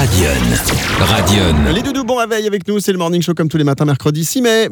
Radion. Les doudous, bon réveil avec nous, c'est le Morning Show comme tous les matins, mercredi 6 mai.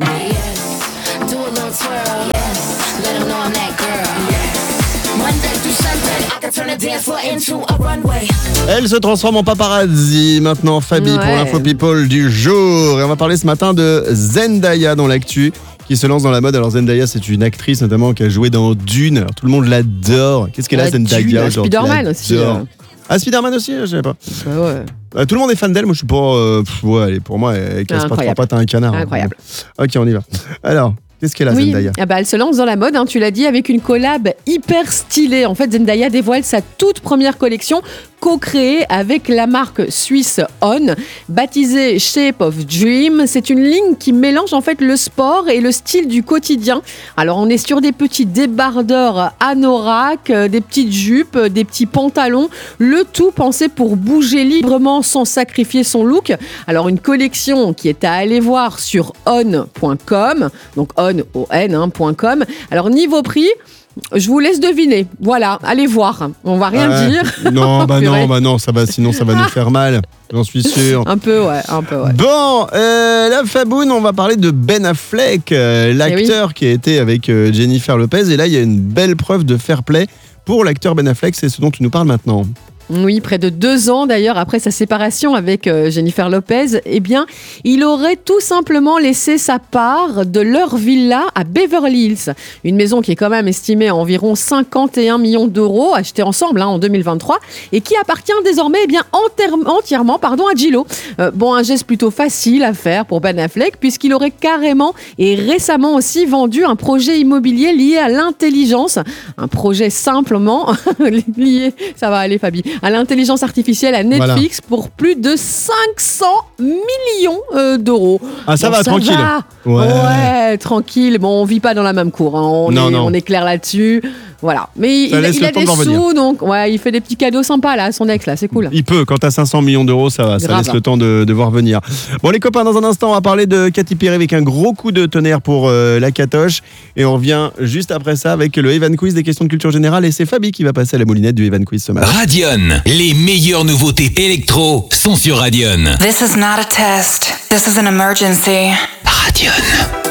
Elle se transforme en paparazzi maintenant, Fabi, pour l'info people du jour. Et on va parler ce matin de Zendaya dans l'actu, qui se lance dans la mode. Alors Zendaya, c'est une actrice notamment qui a joué dans Dune. Alors, tout le monde l'adore. Qu'est-ce qu'elle a, Zendaya, aujourd'hui? Spider-Man aussi. Ah, Spider-Man aussi, je savais pas. Ouais. Tout le monde est fan d'elle, moi je suis pas... allez, pour moi, elle casse pas trois pattes à un canard. Incroyable. Ok, on y va. Alors, qu'est-ce qu'elle a, Zendaya? Elle se lance dans la mode, tu l'as dit, avec une collab hyper stylée. En fait, Zendaya dévoile sa toute première collection co-créée avec la marque suisse On, baptisée Shape of Dream. C'est une ligne qui mélange en fait le sport et le style du quotidien. Alors, on est sur des petits débardeurs anorak, des petites jupes, des petits pantalons, le tout pensé pour bouger librement sans sacrifier son look. Alors, une collection qui est à aller voir sur on.com, donc on.com. Alors, niveau prix, je vous laisse deviner. Voilà, allez voir. On va rien dire. Non, ça va, sinon ça va nous faire mal. J'en suis sûr. Un peu, ouais. Bon, la Faboune, on va parler de Ben Affleck, l'acteur qui a été avec Jennifer Lopez. Et là, il y a une belle preuve de fair play pour l'acteur Ben Affleck. C'est ce dont tu nous parles maintenant. Oui, près de 2 ans d'ailleurs après sa séparation avec Jennifer Lopez, eh bien, il aurait tout simplement laissé sa part de leur villa à Beverly Hills. Une maison qui est quand même estimée à environ 51 millions d'euros, achetée ensemble en 2023, et qui appartient désormais entièrement à J-Lo. Un geste plutôt facile à faire pour Ben Affleck, puisqu'il aurait carrément et récemment aussi vendu un projet immobilier lié à l'intelligence. Un projet simplement lié, ça va aller Fabi, à l'intelligence artificielle à Netflix pour plus de 500 millions d'euros. Ah, ça va, tranquille. Ouais, tranquille. Bon, on vit pas dans la même cour. On est clair là-dessus. Voilà. Mais il a des sous, donc il fait des petits cadeaux sympas là, à son ex, là, c'est cool. Il peut, quand t'as 500 millions d'euros, ça va, ça laisse le temps de voir venir. Bon, les copains, dans un instant, on va parler de Katy Perry avec un gros coup de tonnerre pour la Catoche. Et on revient juste après ça avec le Evan Quiz des questions de culture générale. Et c'est Fabi qui va passer à la moulinette du Evan Quiz ce matin. Radion, les meilleures nouveautés électro sont sur Radion. This is not a test. This is an emergency. Radion.